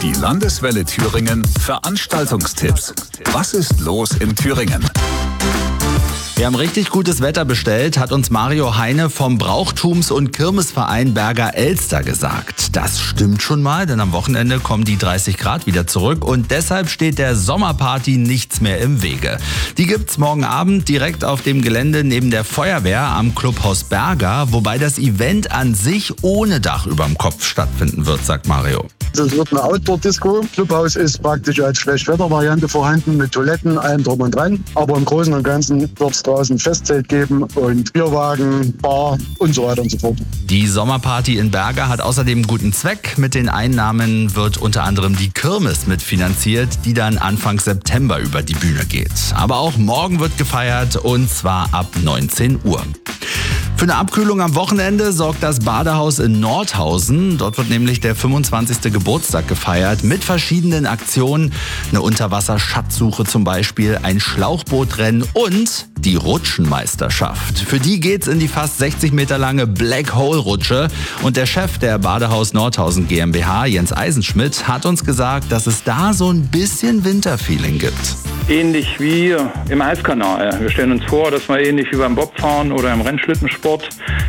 Die Landeswelle Thüringen Veranstaltungstipps. Was ist los in Thüringen? Wir haben richtig gutes Wetter bestellt, hat uns Mario Heine vom Brauchtums- und Kirmesverein Berger Elster gesagt. Das stimmt schon mal, denn am Wochenende kommen die 30 Grad wieder zurück und deshalb steht der Sommerparty nichts mehr im Wege. Die gibt's morgen Abend direkt auf dem Gelände neben der Feuerwehr am Clubhaus Berger, wobei das Event an sich ohne Dach überm Kopf stattfinden wird, sagt Mario. Es wird eine Outdoor-Disco. Clubhaus ist praktisch als Schlechtwetter-Variante vorhanden mit Toiletten, allem drum und dran. Aber im Großen und Ganzen wird es draußen Festzelt geben und Bierwagen, Bar und so weiter und so fort. Die Sommerparty in Berger hat außerdem guten Zweck. Mit den Einnahmen wird unter anderem die Kirmes mitfinanziert, die dann Anfang September über die Bühne geht. Aber auch morgen wird gefeiert und zwar ab 19 Uhr. Für eine Abkühlung am Wochenende sorgt das Badehaus in Nordhausen. Dort wird nämlich der 25. Geburtstag gefeiert mit verschiedenen Aktionen. Eine Unterwasser-Schatzsuche zum Beispiel, ein Schlauchbootrennen und die Rutschenmeisterschaft. Für die geht's in die fast 60 Meter lange Black Hole Rutsche. Und der Chef der Badehaus Nordhausen GmbH, Jens Eisenschmidt, hat uns gesagt, dass es da so ein bisschen Winterfeeling gibt. Ähnlich wie im Eiskanal. Wir stellen uns vor, dass wir ähnlich wie beim Bobfahren oder im Rennschlittensport